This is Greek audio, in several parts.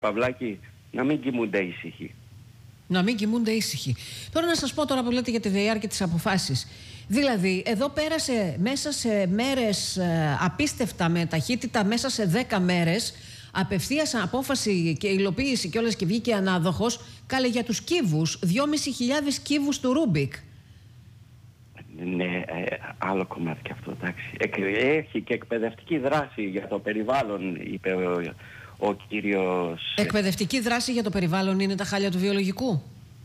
Παυλάκη, να μην κοιμούνται ήσυχοι. Να μην κοιμούνται ήσυχοι. Τώρα να σας πω τώρα που λέτε για τη ΔΕΙΑΡ και τις αποφάσεις. Δηλαδή, εδώ πέρασε μέσα σε μέρες απίστευτα με ταχύτητα, μέσα σε 10 μέρες, απευθείας απόφαση και υλοποίηση κιόλας και βγήκε ανάδοχος, κάλε για τους κύβους, 2.500 κύβους του Ρούμπικ. Ναι, άλλο κομμάτι και αυτό, εντάξει. Έχει και εκπαιδευτική δράση για το περιβάλλον, είπε ο κύριος... Εκπαιδευτική δράση για το περιβάλλον είναι τα χάλια του βιολογικού?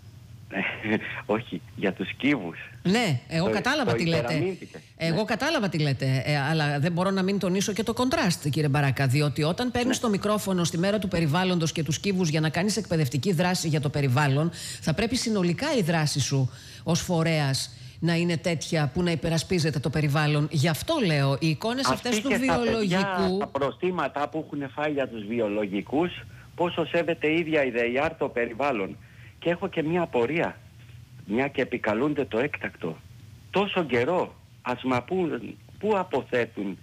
Όχι, για τους κύβους. Ναι, εγώ κατάλαβα τι λέτε. Εγώ κατάλαβα τι λέτε, αλλά δεν μπορώ να μην τονίσω και το κοντράστ, κύριε Μπαράκα, διότι όταν παίρνεις το μικρόφωνο στη μέρα του περιβάλλοντος και τους κύβους για να κάνεις εκπαιδευτική δράση για το περιβάλλον, θα πρέπει συνολικά η δράση σου ως φορέας να είναι τέτοια που να υπερασπίζεται το περιβάλλον. Γι' αυτό λέω, οι εικόνες αυτές του βιολογικού... Τα προστήματα που έχουν φάει για τους βιολογικούς, πόσο σέβεται η ίδια η ΔΕΙΑΡ το περιβάλλον. Και έχω και μια απορία, μια και επικαλούνται το έκτακτο. Τόσο καιρό, πού αποθέτουν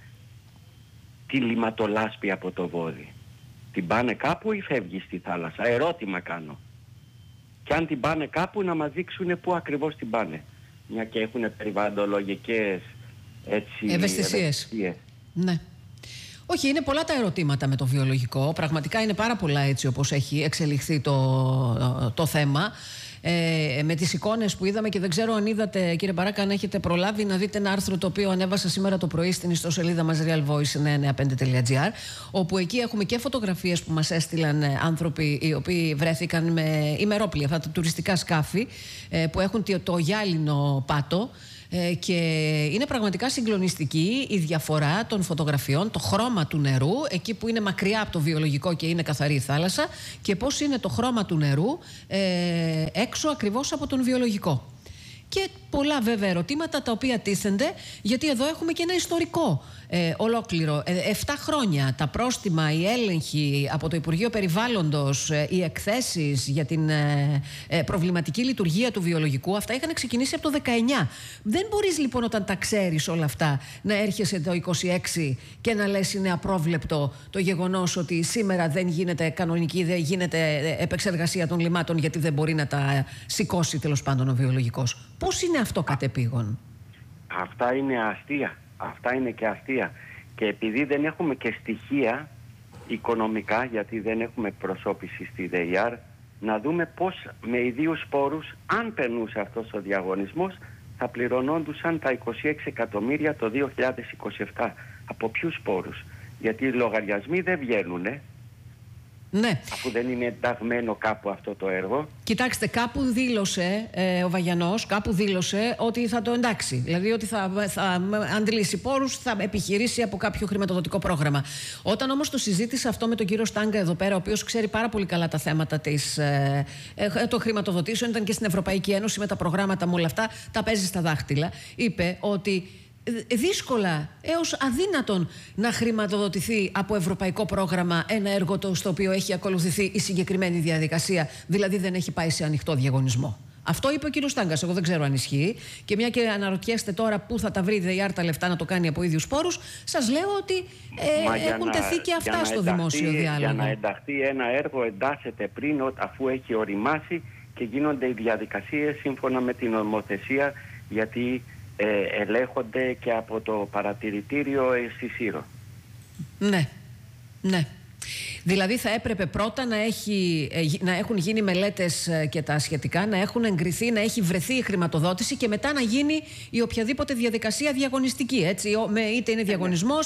τη λιματολάσπη από το βόδι? Την πάνε κάπου ή φεύγει στη θάλασσα? Ερώτημα κάνω. Και αν την πάνε κάπου, να μας δείξουν πού ακριβώς την πάνε. Μια και έχουν περιβαλλοντολογικές ευαισθησίες. Ναι. Όχι, είναι πολλά τα ερωτήματα με το βιολογικό. Πραγματικά είναι πάρα πολλά έτσι όπως έχει εξελιχθεί το θέμα. Με τις εικόνες που είδαμε, και δεν ξέρω αν είδατε, κύριε Μπαράκα, αν έχετε προλάβει να δείτε ένα άρθρο το οποίο ανέβασα σήμερα το πρωί στην ιστοσελίδα μας realvoice995.gr, όπου εκεί έχουμε και φωτογραφίες που μας έστειλαν άνθρωποι οι οποίοι βρέθηκαν με ημερόπλια, αυτά τα τουριστικά σκάφη που έχουν το γυάλινο πάτο. Και είναι πραγματικά συγκλονιστική η διαφορά των φωτογραφιών, το χρώμα του νερού, εκεί που είναι μακριά από το βιολογικό και είναι καθαρή η θάλασσα, και πώς είναι το χρώμα του νερού έξω ακριβώς από τον βιολογικό. Και πολλά βέβαια ερωτήματα τα οποία τίθενται, γιατί εδώ έχουμε και ένα ιστορικό ολόκληρο. 7 χρόνια τα πρόστιμα, οι έλεγχοι από το Υπουργείο Περιβάλλοντος, οι εκθέσεις για την προβληματική λειτουργία του βιολογικού, αυτά είχαν ξεκινήσει από το 19. Δεν μπορείς λοιπόν, όταν τα ξέρεις όλα αυτά, να έρχεσαι το 26 και να λες είναι απρόβλεπτο το γεγονός ότι σήμερα δεν γίνεται κανονική, δεν γίνεται επεξεργασία των λιμάτων γιατί δεν μπορεί να τα σηκώσει τέλος πάντων ο βιολογικός. Πώς είναι αυτό κατεπήγον? Αυτά είναι αστεία. Αυτά είναι και αστεία. Και επειδή δεν έχουμε και στοιχεία οικονομικά, γιατί δεν έχουμε προσώπηση στη ΔΕΙΑΡ, να δούμε πώς με ιδίους πόρους, αν περνούσε αυτός ο διαγωνισμός, θα πληρωνόντουσαν τα 26 εκατομμύρια το 2027. Από ποιους πόρους? Γιατί οι λογαριασμοί δεν βγαίνουνε. Ναι. Αφού δεν είναι ενταγμένο κάπου αυτό το έργο. Κοιτάξτε, κάπου δήλωσε ο Βαγιανός, κάπου δήλωσε ότι θα το εντάξει. Δηλαδή ότι θα αντλήσει πόρους, θα επιχειρήσει από κάποιο χρηματοδοτικό πρόγραμμα. Όταν όμως το συζήτησα αυτό με τον κύριο Στάγκα εδώ πέρα, ο οποίος ξέρει πάρα πολύ καλά τα θέματα των χρηματοδοτήσεων, ήταν και στην Ευρωπαϊκή Ένωση με τα προγράμματα μου όλα αυτά, τα παίζει στα δάχτυλα, είπε ότι δύσκολα έως αδύνατον να χρηματοδοτηθεί από ευρωπαϊκό πρόγραμμα ένα έργο στο οποίο έχει ακολουθηθεί η συγκεκριμένη διαδικασία, δηλαδή δεν έχει πάει σε ανοιχτό διαγωνισμό. Αυτό είπε ο κύριος Στάγκας. Εγώ δεν ξέρω αν ισχύει. Και μια και αναρωτιέστε τώρα πού θα τα βρει η ΔΕΙΑΡ τα λεφτά να το κάνει από ίδιους πόρους, σας λέω ότι έχουν τεθεί και αυτά στο δημόσιο διάλογο. Για να ενταχθεί ένα έργο, εντάσσεται πριν, αφού έχει οριμάσει, και γίνονται οι διαδικασίες σύμφωνα με την νομοθεσία, γιατί ελέγχονται και από το παρατηρητήριο στη Σύρο. Ναι, ναι. Δηλαδή θα έπρεπε πρώτα να έχουν γίνει μελέτες και τα σχετικά, να έχουν εγκριθεί, να έχει βρεθεί η χρηματοδότηση και μετά να γίνει η οποιαδήποτε διαδικασία διαγωνιστική. Έτσι, είτε είναι διαγωνισμός,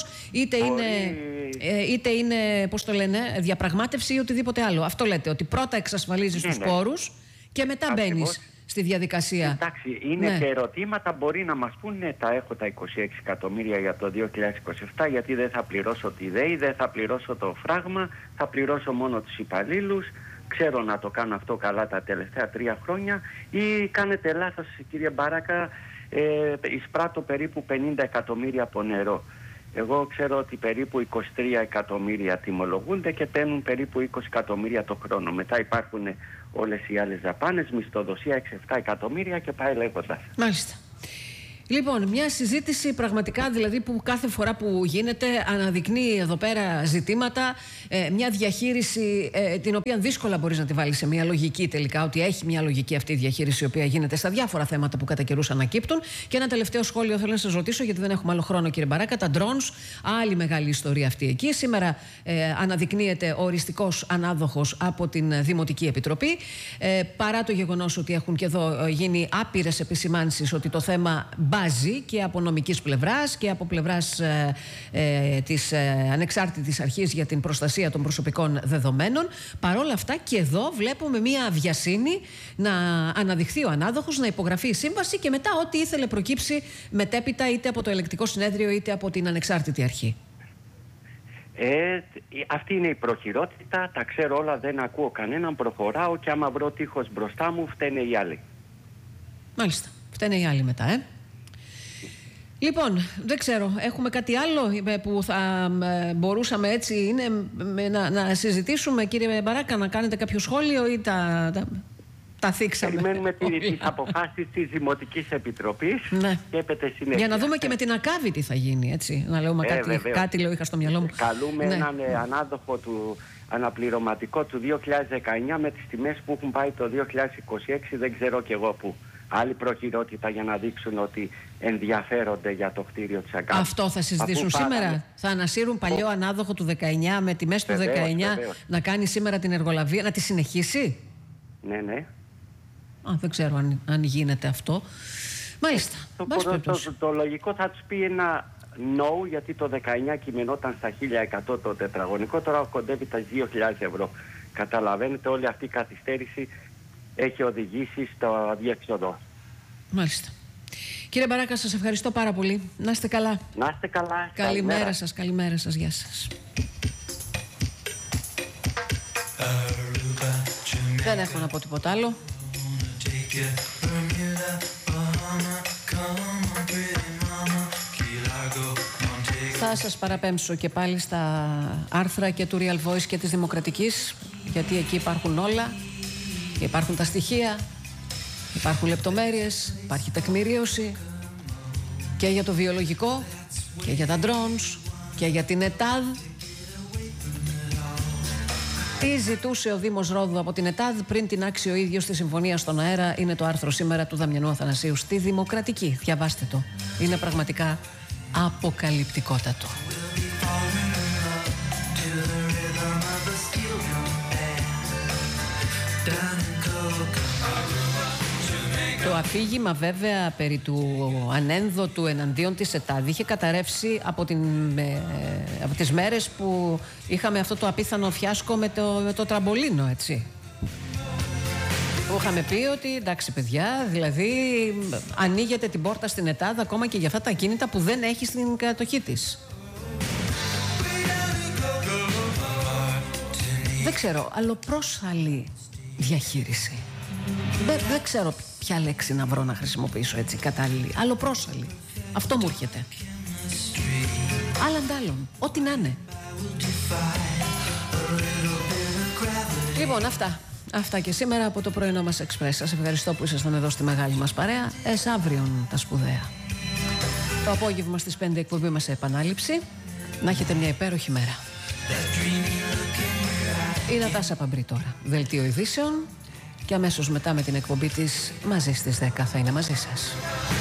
είτε είναι πώς το λένε, διαπραγμάτευση ή οτιδήποτε άλλο. Αυτό λέτε, ότι πρώτα εξασφαλίζεις τους πόρους και μετά μπαίνεις στη διαδικασία. Εντάξει, είναι και ερωτήματα, μπορεί να μας πούνε τα έχω τα 26 εκατομμύρια για το 2027, γιατί δεν θα πληρώσω τη ΔΕΗ, δεν θα πληρώσω το φράγμα, θα πληρώσω μόνο τους υπαλλήλους, ξέρω να το κάνω αυτό καλά τα τελευταία 3 χρόνια, ή κάνετε λάθος, κύριε Μπαράκα, εισπράττω περίπου 50 εκατομμύρια από νερό. Εγώ ξέρω ότι περίπου 23 εκατομμύρια τιμολογούνται και παίρνουν περίπου 20 εκατομμύρια το χρόνο. Μετά υπάρχουν όλες οι άλλες δαπάνες, μισθοδοσία 6-7 εκατομμύρια και πάει λέγοντας. Μάλιστα. Λοιπόν, μια συζήτηση πραγματικά δηλαδή που κάθε φορά που γίνεται αναδεικνύει εδώ πέρα ζητήματα, μια διαχείριση την οποία δύσκολα μπορείς να τη βάλεις σε μια λογική τελικά, ότι έχει μια λογική αυτή η διαχείριση η οποία γίνεται στα διάφορα θέματα που κατά καιρούς ανακύπτουν. Και ένα τελευταίο σχόλιο θέλω να σας ρωτήσω, γιατί δεν έχουμε άλλο χρόνο, κύριε Μπαράκα. Τα drones, άλλη μεγάλη ιστορία αυτή εκεί. Σήμερα αναδεικνύεται ο οριστικός ανάδοχος από την Δημοτική Επιτροπή. Παρά το γεγονός ότι έχουν και εδώ γίνει άπειρες επισημάνσεις ότι το θέμα μπάζει και από νομικής πλευράς και από πλευράς της ανεξάρτητης αρχής για την προστασία των προσωπικών δεδομένων. Παρόλα αυτά και εδώ βλέπουμε μία βιασύνη να αναδειχθεί ο ανάδοχος, να υπογραφεί η σύμβαση και μετά ό,τι ήθελε προκύψει μετέπειτα είτε από το ελεκτικό συνέδριο είτε από την ανεξάρτητη αρχή. Αυτή είναι η προχειρότητα, τα ξέρω όλα, δεν ακούω κανέναν, προχωράω και άμα βρω τείχος μπροστά μου φταίνε οι άλλοι. Μάλιστα, φταίνε οι άλλοι μετά, Λοιπόν, δεν ξέρω, έχουμε κάτι άλλο που θα μπορούσαμε έτσι να συζητήσουμε, κύριε Μπαράκα, να κάνετε κάποιο σχόλιο ή τα θίξαμε? Περιμένουμε τις αποφάσεις της Δημοτικής Επιτροπής και έπεται συνέχεια. Για να δούμε και με την ΑΚΑΒΗ τι θα γίνει, έτσι. Να λέμε κάτι λέω, είχα στο μυαλό μου. Καλούμε έναν ανάδοχο του αναπληρωματικό του 2019 με τις τιμές που έχουν πάει το 2026, δεν ξέρω κι εγώ πού. Άλλη προχειρότητα για να δείξουν ότι ενδιαφέρονται για το κτίριο της ΑΚΑΒΗ. Αυτό θα συζητήσουν σήμερα. Θα ανασύρουν παλιό ανάδοχο του 19 με τιμές του 19 να κάνει σήμερα την εργολαβία, να τη συνεχίσει. Ναι. Δεν ξέρω αν γίνεται αυτό. Μάλιστα. Το λογικό θα τους πει ένα no, γιατί το 19 κειμενόταν στα 1.100 το τετραγωνικό, τώρα κοντεύει τα 2.000 ευρώ. Καταλαβαίνετε, όλη αυτή η καθυστέρηση έχει οδηγήσει στο αδιέξοδο. Μάλιστα. Κύριε Μπαράκα, σας ευχαριστώ πάρα πολύ. Να είστε καλά. Να είστε καλά. Καλημέρα σας, καλημέρα σας. Γεια σας. Δεν έχω να πω τίποτα άλλο. Θα σας παραπέμψω και πάλι στα άρθρα και του Real Voice και της Δημοκρατικής, γιατί εκεί υπάρχουν όλα. Υπάρχουν τα στοιχεία, υπάρχουν λεπτομέρειες, υπάρχει τεκμηρίωση και για το βιολογικό και για τα drones και για την ΕΤΑΔ. Τι ζητούσε ο Δήμος Ρόδου από την ΕΤΑΔ πριν την άξει ο ίδιος στη συμφωνία στον αέρα, είναι το άρθρο σήμερα του Δαμιανού Αθανασίου στη Δημοκρατική. Διαβάστε το. Είναι πραγματικά αποκαλυπτικότατο. Το αφήγημα βέβαια περί του ανένδοτου εναντίον της ΕΤΑΔ είχε καταρρεύσει από τις μέρες που είχαμε αυτό το απίθανο φιάσκο με το τραμπολίνο, έτσι. Που είχαμε πει ότι εντάξει παιδιά, δηλαδή ανοίγεται την πόρτα στην ΕΤΑΔ ακόμα και για αυτά τα ακίνητα που δεν έχει στην κατοχή της. Δεν ξέρω, αλλοπρόσαλη διαχείριση. Δεν ξέρω ποια λέξη να βρω να χρησιμοποιήσω έτσι κατάλληλη. Αλλοπρόσαλη. Αυτό μου έρχεται. Άλλαν τ' άλλον. Ό,τι να είναι. Λοιπόν, αυτά και σήμερα από το πρωινό μας Express. Σας ευχαριστώ που ήσασταν εδώ στη μεγάλη μας παρέα. Αύριον τα σπουδαία. Το απόγευμα στις 5 εκπομπή μας σε επανάληψη. Να έχετε μια υπέροχη μέρα. Η Νατάσα Παμπρή τώρα. Δελτίο ειδήσεων. Και αμέσως μετά με την εκπομπή της μαζί στις 10 θα είναι μαζί σας.